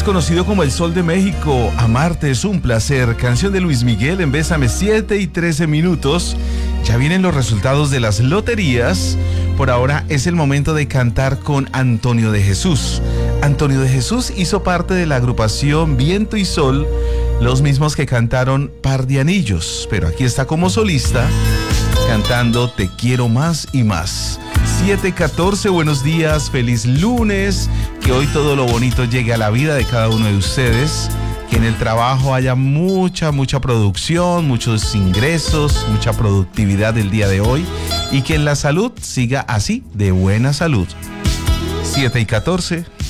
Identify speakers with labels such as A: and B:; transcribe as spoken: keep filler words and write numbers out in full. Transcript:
A: más conocido como El Sol de México. Amarte es un placer. Canción de Luis Miguel en Bésame, siete y trece minutos. Ya vienen los resultados de las loterías. Por ahora es el momento de cantar con Antonio de Jesús. Antonio de Jesús hizo parte de la agrupación Viento y Sol, los mismos que cantaron Par de Anillos, pero aquí está como solista cantando Te Quiero Más y Más. siete catorce, buenos días, feliz lunes, que hoy todo lo bonito llegue a la vida de cada uno de ustedes, que en el trabajo haya mucha, mucha producción, muchos ingresos, mucha productividad el día de hoy y que en la salud siga así, de buena salud. siete y catorce.